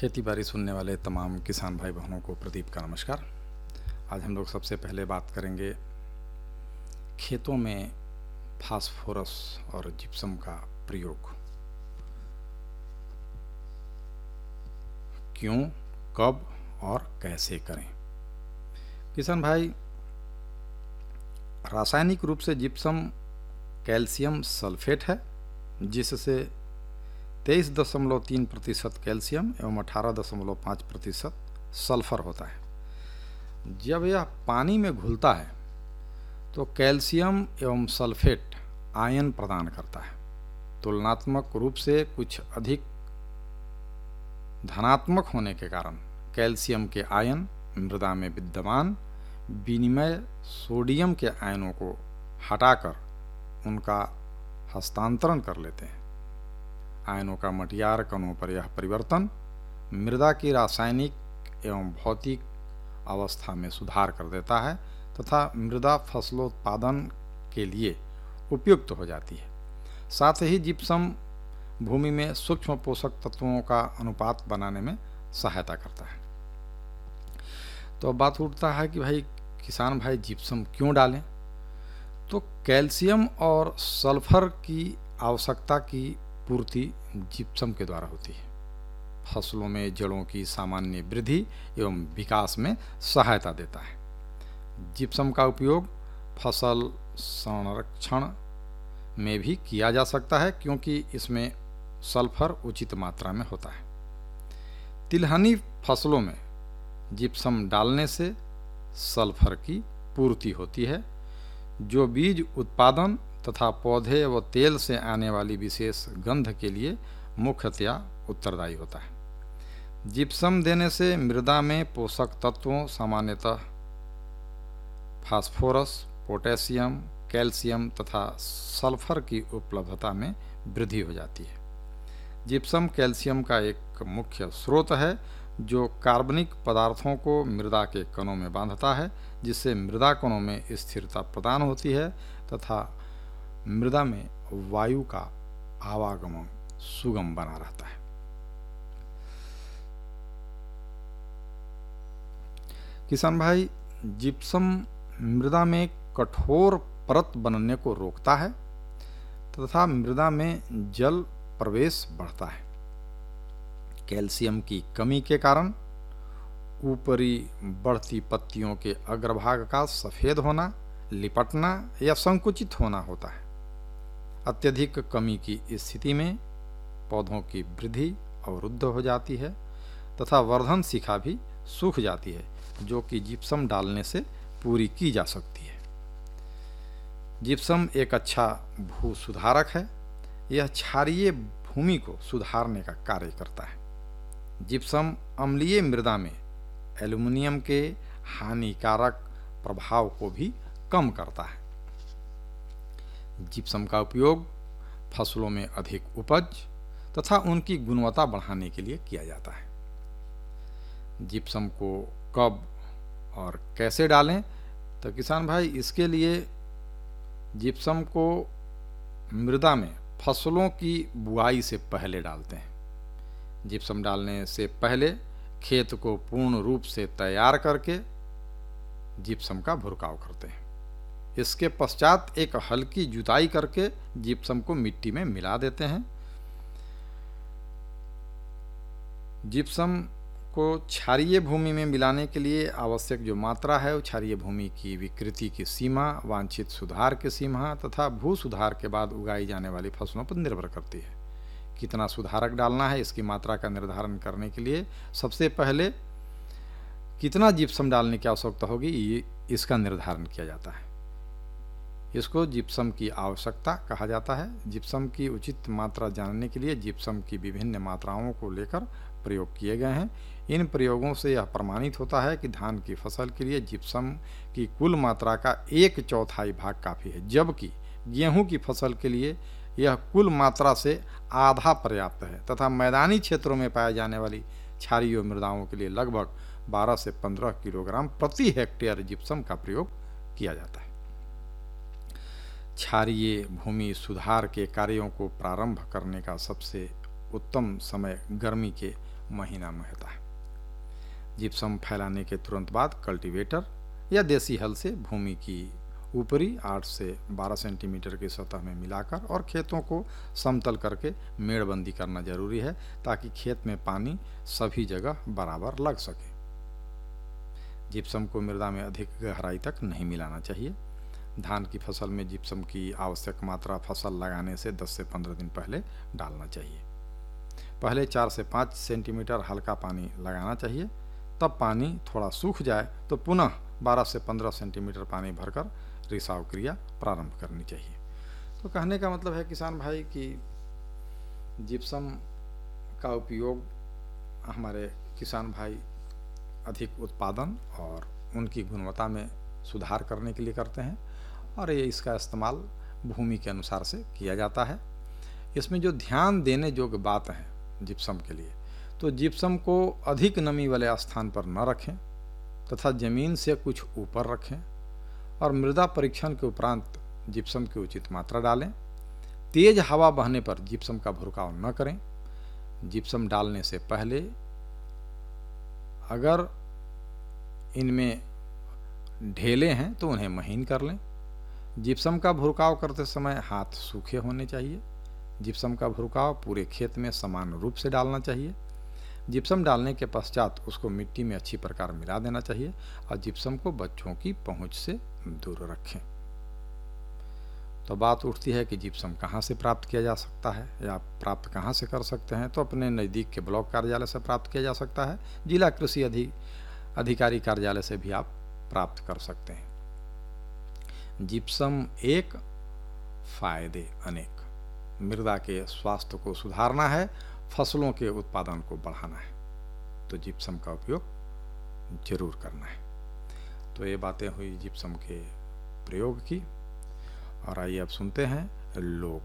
खेती बाड़ी सुनने वाले तमाम किसान भाई बहनों को प्रदीप का नमस्कार। आज हम लोग सबसे पहले बात करेंगे खेतों में फास्फोरस और जिप्सम का प्रयोग क्यों, कब और कैसे करें। किसान भाई, रासायनिक रूप से जिप्सम कैल्शियम सल्फेट है, जिससे 23.3% कैल्शियम एवं 18.5% सल्फर होता है। जब यह पानी में घुलता है तो कैल्शियम एवं सल्फेट आयन प्रदान करता है। तुलनात्मक रूप से कुछ अधिक धनात्मक होने के कारण कैल्शियम के आयन मृदा में विद्यमान विनिमय सोडियम के आयनों को हटाकर उनका हस्तांतरण कर लेते हैं। आयनों का मटियार कणों पर यह परिवर्तन मृदा की रासायनिक एवं भौतिक अवस्था में सुधार कर देता है तथा मृदा फसलोत्पादन के लिए उपयुक्त हो जाती है। साथ ही जिप्सम भूमि में सूक्ष्म पोषक तत्वों का अनुपात बनाने में सहायता करता है। तो अब बात उठता है कि भाई किसान भाई जिप्सम क्यों डालें। तो कैल्शियम और सल्फर की आवश्यकता की पूर्ति जिप्सम के द्वारा होती है। फसलों में जड़ों की सामान्य वृद्धि एवं विकास में सहायता देता है। जिप्सम का उपयोग फसल संरक्षण में भी किया जा सकता है क्योंकि इसमें सल्फर उचित मात्रा में होता है। तिलहनी फसलों में जिप्सम डालने से सल्फर की पूर्ति होती है, जो बीज उत्पादन तथा पौधे व तेल से आने वाली विशेष गंध के लिए मुख्यतया उत्तरदायी होता है। जिप्सम देने से मृदा में पोषक तत्वों सामान्यतः फास्फोरस, पोटेशियम, कैल्शियम तथा सल्फर की उपलब्धता में वृद्धि हो जाती है। जिप्सम कैल्शियम का एक मुख्य स्रोत है जो कार्बनिक पदार्थों को मृदा के कणों में बांधता है, जिससे मृदा कणों में स्थिरता प्रदान होती है तथा मृदा में वायु का आवागमन सुगम बना रहता है। किसान भाई, जिप्सम मृदा में कठोर परत बनने को रोकता है तथा मृदा में जल प्रवेश बढ़ता है। कैल्शियम की कमी के कारण ऊपरी बढ़ती पत्तियों के अग्रभाग का सफेद होना, लिपटना या संकुचित होना होता है। अत्यधिक कमी की स्थिति में पौधों की वृद्धि अवरुद्ध हो जाती है तथा वर्धन शिखा भी सूख जाती है, जो कि जिप्सम डालने से पूरी की जा सकती है। जिप्सम एक अच्छा भू सुधारक है। यह क्षारीय भूमि को सुधारने का कार्य करता है। जिप्सम अम्लीय मृदा में एल्युमिनियम के हानिकारक प्रभाव को भी कम करता है। जिप्सम का उपयोग फसलों में अधिक उपज तथा उनकी गुणवत्ता बढ़ाने के लिए किया जाता है। जिप्सम को कब और कैसे डालें, तो किसान भाई इसके लिए जिप्सम को मृदा में फसलों की बुआई से पहले डालते हैं। जिप्सम डालने से पहले खेत को पूर्ण रूप से तैयार करके जिप्सम का भुरकाव करते हैं। इसके पश्चात एक हल्की जुताई करके जिप्सम को मिट्टी में मिला देते हैं। जिप्सम को क्षारीय भूमि में मिलाने के लिए आवश्यक जो मात्रा है वो क्षारीय भूमि की विकृति की सीमा, वांछित सुधार की सीमा तथा भू सुधार के बाद उगाई जाने वाली फसलों पर निर्भर करती है। कितना सुधारक डालना है इसकी मात्रा का निर्धारण करने के लिए सबसे पहले कितना जिप्सम डालने की आवश्यकता होगी ये इसका निर्धारण किया जाता है। इसको जिप्सम की आवश्यकता कहा जाता है। जिप्सम की उचित मात्रा जानने के लिए जिप्सम की विभिन्न मात्राओं को लेकर प्रयोग किए गए हैं। इन प्रयोगों से यह प्रमाणित होता है कि धान की फसल के लिए जिप्सम की कुल मात्रा का 1/4 भाग काफ़ी है, जबकि गेहूं की फसल के लिए यह कुल मात्रा से आधा पर्याप्त है तथा मैदानी क्षेत्रों में पाए जाने वाली क्षारीय मृदाओं के लिए लगभग 12 से 15 किलोग्राम प्रति हेक्टेयर जिप्सम का प्रयोग किया जाता है। क्षारीय भूमि सुधार के कार्यों को प्रारंभ करने का सबसे उत्तम समय गर्मी के महीना महता है। जिप्सम फैलाने के तुरंत बाद कल्टीवेटर या देसी हल से भूमि की ऊपरी 8 से 12 सेंटीमीटर की सतह में मिलाकर और खेतों को समतल करके मेड़बंदी करना जरूरी है, ताकि खेत में पानी सभी जगह बराबर लग सके। जिप्सम को मृदा में अधिक गहराई तक नहीं मिलाना चाहिए। धान की फसल में जिप्सम की आवश्यक मात्रा फसल लगाने से 10 से 15 दिन पहले डालना चाहिए। पहले 4 से 5 सेंटीमीटर हल्का पानी लगाना चाहिए, तब पानी थोड़ा सूख जाए तो पुनः 12 से 15 सेंटीमीटर पानी भरकर रिसाव क्रिया प्रारंभ करनी चाहिए। तो कहने का मतलब है किसान भाई कि जिप्सम का उपयोग हमारे किसान भाई अधिक उत्पादन और उनकी गुणवत्ता में सुधार करने के लिए करते हैं, और ये इसका इस्तेमाल भूमि के अनुसार से किया जाता है। इसमें जो ध्यान देने योग्य बात है जिप्सम के लिए, तो जिप्सम को अधिक नमी वाले स्थान पर न रखें तथा जमीन से कुछ ऊपर रखें, और मृदा परीक्षण के उपरांत जिप्सम की उचित मात्रा डालें। तेज हवा बहने पर जिप्सम का भुरकाव न करें। जिप्सम डालने से पहले अगर इनमें ढेले हैं तो उन्हें महीन कर लें। जिप्सम का भुरकाव करते समय हाथ सूखे होने चाहिए। जिप्सम का भुरकाव पूरे खेत में समान रूप से डालना चाहिए। जिप्सम डालने के पश्चात उसको मिट्टी में अच्छी प्रकार मिला देना चाहिए, और जिप्सम को बच्चों की पहुंच से दूर रखें। तो बात उठती है कि जिप्सम कहाँ से प्राप्त किया जा सकता है या प्राप्त कहाँ से कर सकते हैं। तो अपने नज़दीक के ब्लॉक कार्यालय से प्राप्त किया जा सकता है। जिला कृषि अधिकारी कार्यालय से भी आप प्राप्त कर सकते हैं। जिप्सम एक, फायदे अनेक। मृदा के स्वास्थ्य को सुधारना है, फसलों के उत्पादन को बढ़ाना है, तो जिप्सम का उपयोग जरूर करना है। तो ये बातें हुई जिप्सम के प्रयोग की, और आइए अब सुनते हैं लोक